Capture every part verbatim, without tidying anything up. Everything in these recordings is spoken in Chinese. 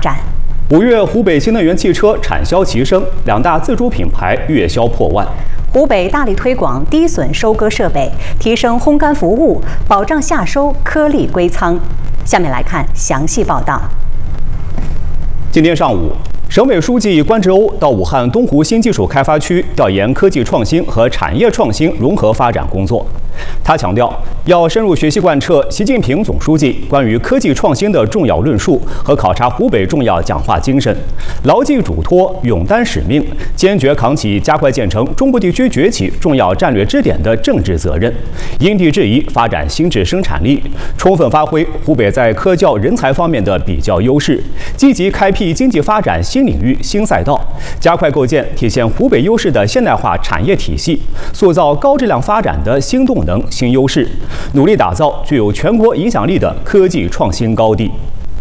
展。 五月，湖北新能源汽车产销齐升，两大自主品牌月销破万。 湖北大力推广低损收割设备，提升烘干服务，保障夏收颗粒归仓。下面来看详细报道。 今天上午，省委书记关志欧到武汉东湖新技术开发区调研科技创新和产业创新融合发展工作。他强调，要深入学习贯彻习近平总书记关于科技创新的重要论述和考察湖北重要讲话精神，牢记嘱托，勇担使命，坚决扛起加快建成中部地区崛起重要战略支点的政治责任，因地制宜发展新质生产力，充分发挥湖北在科教人才方面的比较优势，积极开辟经济发展新领域、新赛道，加快构建体现湖北优势的现代化产业体系，塑造高质量发展的新动能、新优势，努力打造具有全国影响力的科技创新高地。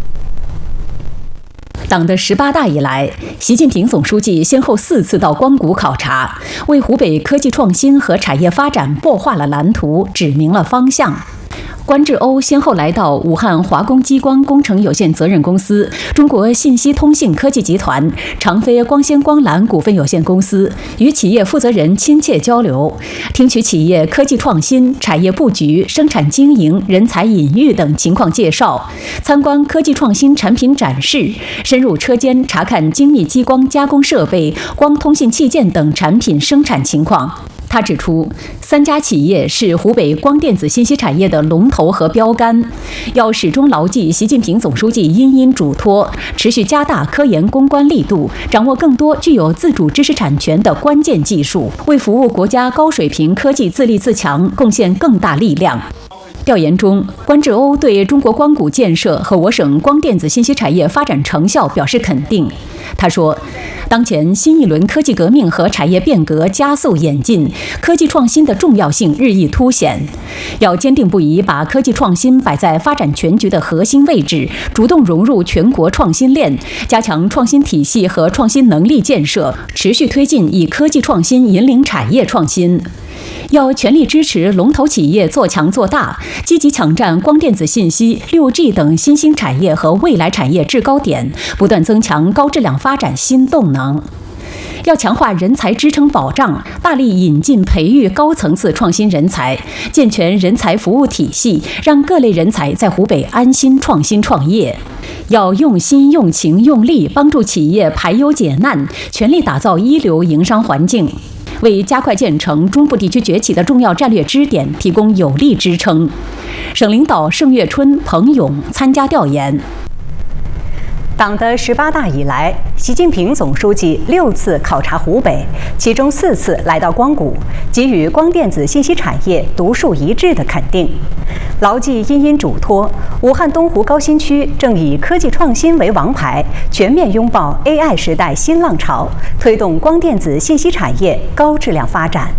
党的十八大以来，习近平总书记先后四次到光谷考察，为湖北科技创新和产业发展擘画了蓝图，指明了方向。关志欧先后来到武汉华工激光工程有限责任公司、中国信息通信科技集团、长飞光纤光缆股份有限公司，与企业负责人亲切交流，听取企业科技创新、产业布局、生产经营、人才引育等情况介绍，参观科技创新产品展示，深入车间查看精密激光加工设备、光通信器件等产品生产情况。他指出，三家企业是湖北光电子信息产业的龙头和标杆，要始终牢记习近平总书记殷殷嘱托，持续加大科研攻关力度，掌握更多具有自主知识产权的关键技术，为服务国家高水平科技自立自强贡献更大力量。调研中，关志欧对中国光谷建设和我省光电子信息产业发展成效表示肯定。他说，当前新一轮科技革命和产业变革加速演进，科技创新的重要性日益凸显，要坚定不移把科技创新摆在发展全局的核心位置，主动融入全国创新链，加强创新体系和创新能力建设，持续推进以科技创新引领产业创新。要全力支持龙头企业做强做大，积极抢占光电子信息、六 G 等新兴产业和未来产业制高点，不断增强高质量发展新动能。要强化人才支撑保障，大力引进培育高层次创新人才，健全人才服务体系，让各类人才在湖北安心创新创业。要用心、用情、用力帮助企业排忧解难，全力打造一流营商环境，为加快建成中部地区崛起的重要战略支点提供有力支撑。省领导盛月春、彭勇参加调研。 党的十八大以来，习近平总书记六次考察湖北，其中四次来到光谷，给予光电子信息产业独树一帜的肯定。牢记殷殷嘱托，武汉东湖高新区正以科技创新为王牌，全面拥抱 A I 时代新浪潮，推动光电子信息产业高质量发展。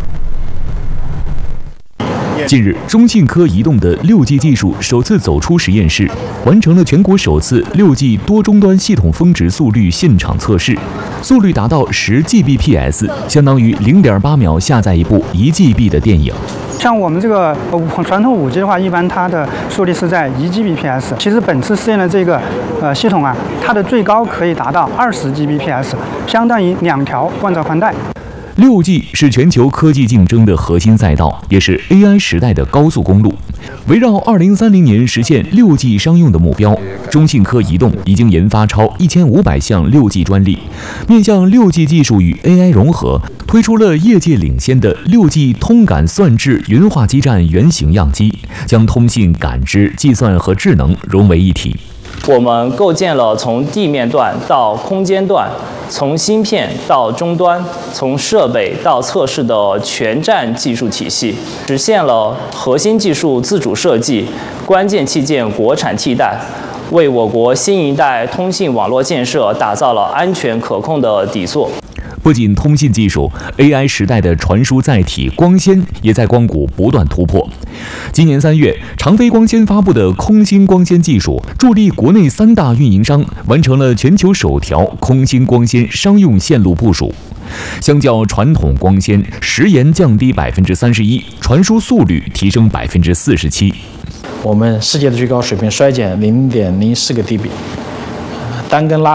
近日，中信科移动的六 G 技术首次走出实验室，完成了全国首次六 G 多终端系统峰值速率现场测试，速率达到十 G B P S， 相当于零点八秒下载一部一 G B 的电影。 像我们这个传统五 G 的话，一般它的速率是在一 G B P S。其实本次试验的这个呃系统啊，它的最高可以达到二十 G B P S， 相当于两条万兆宽带。 六 G 是全球科技竞争的核心赛道，也是 A I 时代的高速公路。围绕二零三零年实现六 G 商用的目标，中信科移动已经研发超一千五百项六 G 专利，面向六 G 技术与 A I 融合，推出了业界领先的六 G 通感算智云化基站原型样机，将通信、感知、计算和智能融为一体。 我们构建了从地面段到空间段，从芯片到终端，从设备到测试的全站技术体系，实现了核心技术自主设计、关键器件国产替代，为我国新一代通信网络建设打造了安全可控的底座。 不仅通信技术 ，A I 时代的传输载体光纤也在光谷不断突破。今年三月，长飞光纤发布的空心光纤技术，助力国内三大运营商完成了全球首条空心光纤商用线路部署。相较传统光纤，时延降低百分之三十一，传输速率提升百分之四十七。 我们世界的最高水平衰减零点零四个 dB， 单根拉。